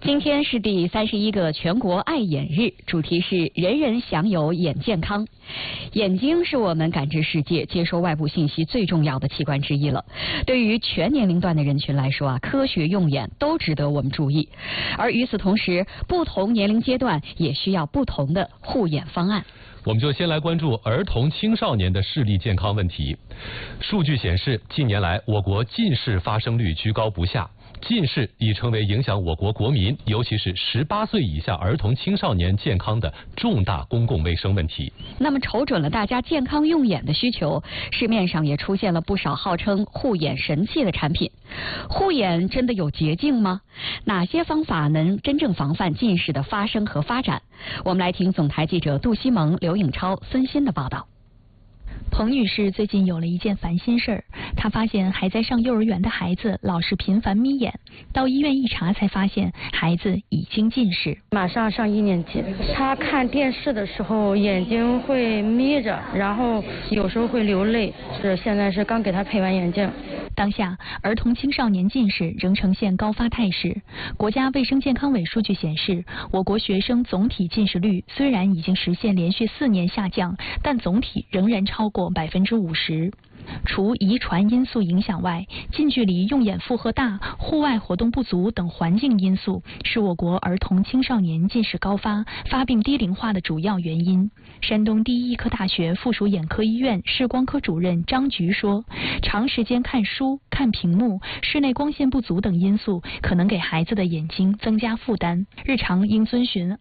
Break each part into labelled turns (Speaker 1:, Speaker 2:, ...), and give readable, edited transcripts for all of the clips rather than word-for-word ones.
Speaker 1: 今天是第31个全国爱眼日，主题是人人享有眼健康。眼睛是我们感知世界、接收外部信息最重要的器官之一了。对于全年龄段的人群来说科学用眼都值得我们注意。而与此同时，不同年龄阶段也需要不同的护眼方案。
Speaker 2: 我们就先来关注儿童青少年的视力健康问题。数据显示，近年来我国近视发生率居高不下。近视已成为影响我国国民，尤其是18岁以下儿童青少年健康的重大公共卫生问题。
Speaker 1: 那么，瞅准了大家健康用眼的需求，市面上也出现了不少号称护眼神器的产品。护眼真的有捷径吗？哪些方法能真正防范近视的发生和发展？我们来听总台记者杜西蒙、刘颖超、孙鑫的报道。
Speaker 3: 彭女士最近有了一件烦心事儿，她发现还在上幼儿园的孩子老是频繁眯眼，到医院一查才发现孩子已经近视。
Speaker 4: 马上上1年级，他看电视的时候眼睛会眯着，然后有时候会流泪，现在是刚给他配完眼镜。
Speaker 3: 当下，儿童青少年近视仍呈现高发态势。国家卫生健康委数据显示，我国学生总体近视率虽然已经实现连续4年下降，但总体仍然超过50%。除遗传因素影响外，近距离用眼负荷大、户外活动不足等环境因素是我国儿童青少年近视高发、发病低龄化的主要原因。山东第一医科大学附属眼科医院视光科主任张菊说，长时间看书、看屏幕、室内光线不足等因素可能给孩子的眼睛增加负担。日常应遵循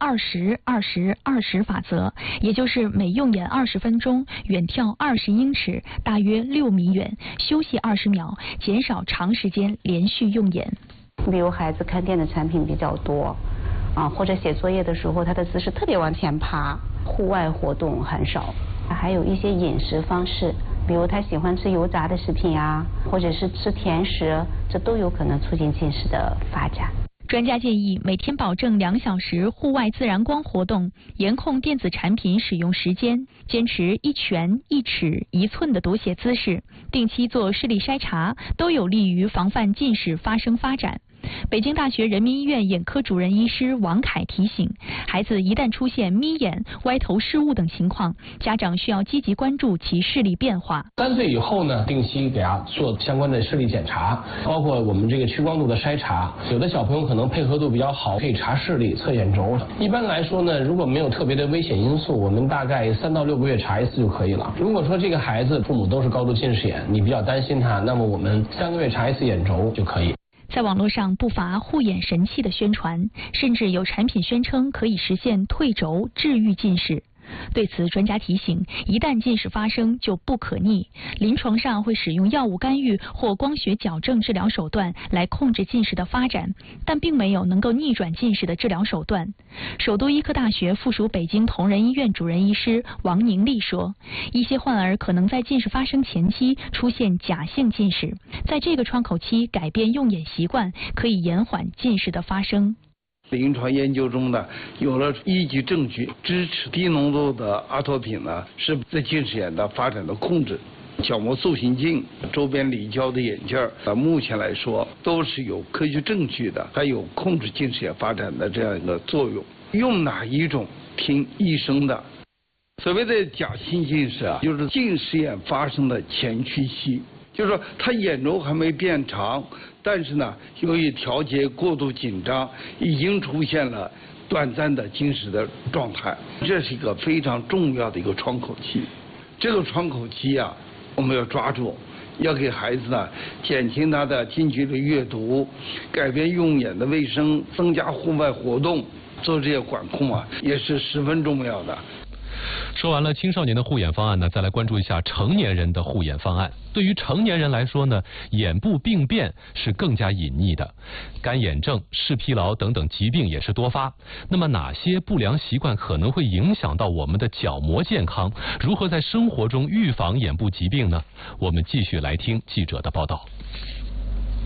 Speaker 3: 20-20-20法则，也就是每用眼20分钟，远眺20英尺，大约6米远，休息20秒，减少长时间连续用眼。
Speaker 5: 比如孩子看电子产品比较多或者写作业的时候他的姿势特别往前趴，户外活动很少。还有一些饮食方式，比如他喜欢吃油炸的食品或者是吃甜食，这都有可能促进近视的发展。
Speaker 3: 专家建议每天保证2小时户外自然光活动，严控电子产品使用时间，坚持1拳、1尺、1寸的读写姿势，定期做视力筛查，都有利于防范近视发生发展。北京大学人民医院眼科主任医师王凯提醒，孩子一旦出现眯眼、歪头视物等情况，家长需要积极关注其视力变化。
Speaker 6: 3岁以后呢，定期给他做相关的视力检查，包括我们这个屈光度的筛查。有的小朋友可能配合度比较好，可以查视力、测眼轴。一般来说呢，如果没有特别的危险因素，我们大概3到6个月查1次就可以了。如果说这个孩子父母都是高度近视眼，你比较担心他，那么我们3个月查1次眼轴就可以。
Speaker 3: 在网络上不乏护眼神器的宣传，甚至有产品宣称可以实现退轴治愈近视。对此，专家提醒，一旦近视发生就不可逆，临床上会使用药物干预或光学矫正治疗手段来控制近视的发展，但并没有能够逆转近视的治疗手段。首都医科大学附属北京同仁医院主任医师王宁丽说，一些患儿可能在近视发生前期出现假性近视，在这个窗口期改变用眼习惯，可以延缓近视的发生。
Speaker 7: 临床研究中呢，有了依据证据支持低浓度的阿托品呢是对近视眼的发展的控制。角膜塑形镜、周边离焦的眼镜目前来说都是有科学证据的，还有控制近视眼发展的这样一个作用。用哪一种听医生的。所谓的假性近视就是近视眼发生的前驱期，就是说他眼轴还没变长，但是呢，由于调节过度紧张，已经出现了短暂的近视的状态。这是一个非常重要的一个窗口期。这个窗口期我们要抓住，要给孩子呢减轻他的近距离阅读，改变用眼的卫生，增加户外活动，做这些管控也是十分重要的。
Speaker 2: 说完了青少年的护眼方案呢，再来关注一下成年人的护眼方案。对于成年人来说呢，眼部病变是更加隐匿的，干眼症、视疲劳等等疾病也是多发。那么哪些不良习惯可能会影响到我们的角膜健康？如何在生活中预防眼部疾病呢？我们继续来听记者的报道。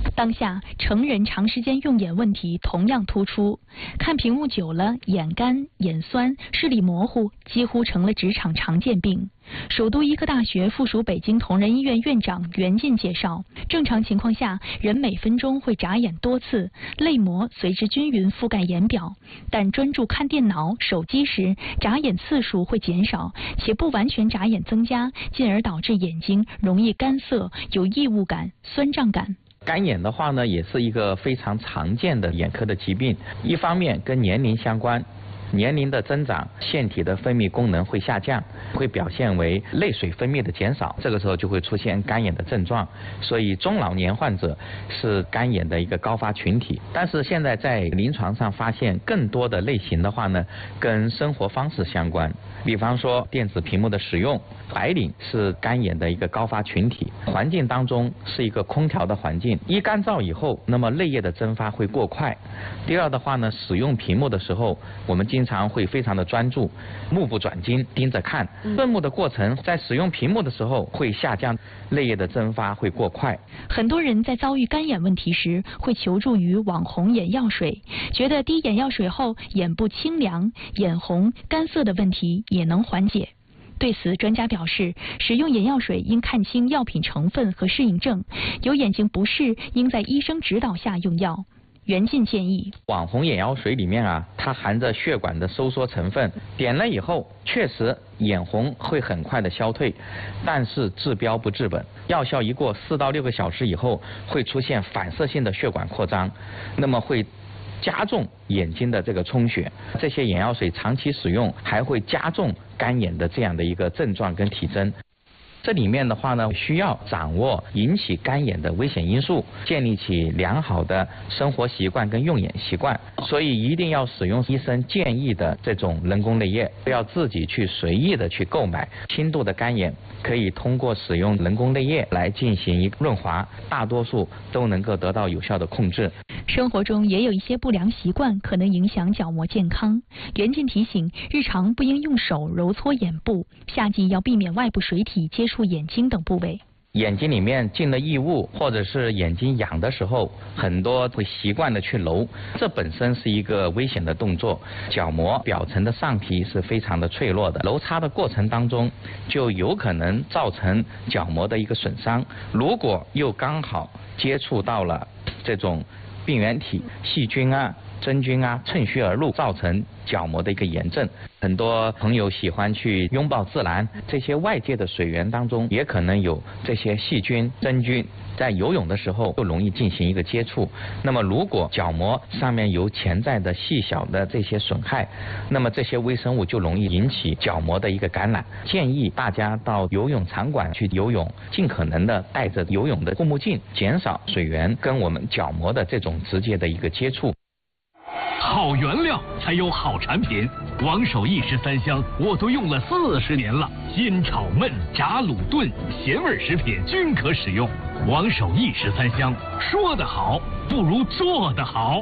Speaker 3: 当下成人长时间用眼问题同样突出，看屏幕久了，眼干、眼酸、视力模糊，几乎成了职场常见病。首都医科大学附属北京同仁医院院长袁进介绍，正常情况下，人每分钟会眨眼多次，泪膜随之均匀覆盖眼表，但专注看电脑、手机时，眨眼次数会减少，且不完全眨眼增加，进而导致眼睛容易干涩、有异物感、酸胀感。
Speaker 8: 干眼的话呢，也是一个非常常见的眼科的疾病，一方面跟年龄相关。年龄的增长，腺体的分泌功能会下降，会表现为泪水分泌的减少，这个时候就会出现干眼的症状。所以中老年患者是干眼的一个高发群体。但是现在在临床上发现更多的类型的话呢，跟生活方式相关。比方说电子屏幕的使用，白领是干眼的一个高发群体。环境当中是一个空调的环境，一干燥以后，那么泪液的蒸发会过快。第二的话呢，使用屏幕的时候，我们经常会非常的专注，目不转睛盯着看，顺目的过程在使用屏幕的时候会下降，泪液的蒸发会过快。
Speaker 3: 很多人在遭遇干眼问题时，会求助于网红眼药水，觉得滴眼药水后眼部清凉、眼红、干涩的问题也能缓解。对此，专家表示，使用眼药水应看清药品成分和适应症，有眼睛不适应在医生指导下用药。袁进建议，
Speaker 8: 网红眼药水里面啊，它含着血管的收缩成分，点了以后确实眼红会很快的消退，但是治标不治本，药效一过4到6个小时以后，会出现反射性的血管扩张，那么会加重眼睛的这个充血。这些眼药水长期使用还会加重干眼的这样的一个症状跟体征。这里面的话呢，需要掌握引起干眼的危险因素，建立起良好的生活习惯跟用眼习惯。所以一定要使用医生建议的这种人工泪液，不要自己去随意的去购买。轻度的干眼可以通过使用人工泪液来进行一个润滑，大多数都能够得到有效的控制。
Speaker 3: 生活中也有一些不良习惯可能影响角膜健康。袁进提醒，日常不应用手揉搓眼部，夏季要避免外部水体接触眼睛等部位。
Speaker 8: 眼睛里面进了异物，或者是眼睛痒的时候，很多会习惯的去揉，这本身是一个危险的动作。角膜表层的上皮是非常的脆弱的，揉擦的过程当中就有可能造成角膜的一个损伤。如果又刚好接触到了这种病原体、细菌啊、真菌啊，趁虚而入，造成角膜的一个炎症。很多朋友喜欢去拥抱自然，这些外界的水源当中也可能有这些细菌、真菌，在游泳的时候就容易进行一个接触。那么如果角膜上面有潜在的细小的这些损害，那么这些微生物就容易引起角膜的一个感染。建议大家到游泳场馆去游泳，尽可能的戴着游泳的护目镜，减少水源跟我们角膜的这种直接的一个接触。
Speaker 9: 好原料才有好产品，王守义13香我都用了40年了，煎炒焖炸卤炖咸味食品均可使用。王守义13香，说得好不如做得好。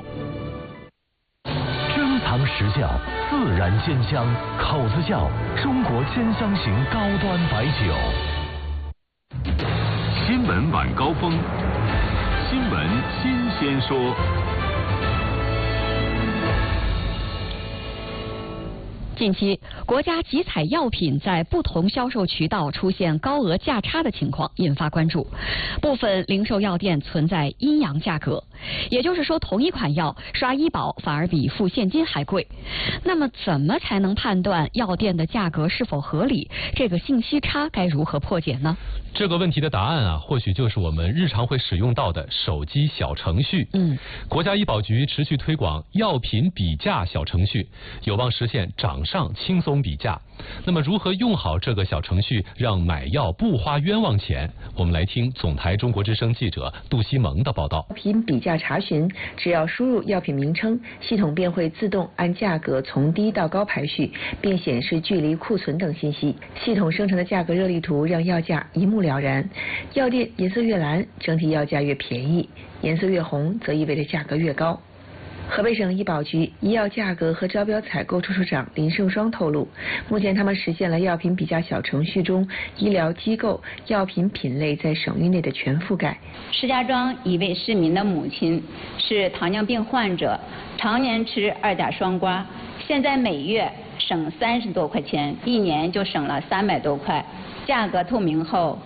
Speaker 9: 珍藏实窖，自然鲜香，口子窖中国鲜香型高端白酒。新闻晚高峰，新闻新鲜说。
Speaker 1: 近期，国家集采药品在不同销售渠道出现高额价差的情况引发关注，部分零售药店存在阴阳价格，也就是说，同一款药刷医保反而比付现金还贵。那么，怎么才能判断药店的价格是否合理？这个信息差该如何破解呢？
Speaker 2: 这个问题的答案啊，或许就是我们日常会使用到的手机小程序。国家医保局持续推广药品比价小程序，有望实现掌上轻松比价。那么如何用好这个小程序，让买药不花冤枉钱？我们来听总台中国之声记者杜西蒙的报道。
Speaker 10: 药品比价查询，只要输入药品名称，系统便会自动按价格从低到高排序，并显示距离、库存等信息。系统生成的价格热力图让药价一目了然。药店颜色越蓝，整体药价越便宜；颜色越红，则意味着价格越高。 河北省医保局医药价格和招标采购处处长林胜双透露，目前他们实现了药品比价小程序中医疗机构药品品类在省域内的全覆盖。
Speaker 11: 石家庄一位市民的母亲是糖尿病患者，常年吃2甲双胍，现在每月省30多块钱，1年就省了300多块。价格透明后，